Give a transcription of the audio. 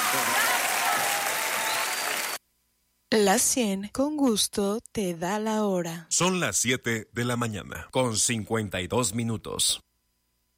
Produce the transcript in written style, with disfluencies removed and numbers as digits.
La 100 con gusto te da la hora. Son las 7 de la mañana, con 52 minutos.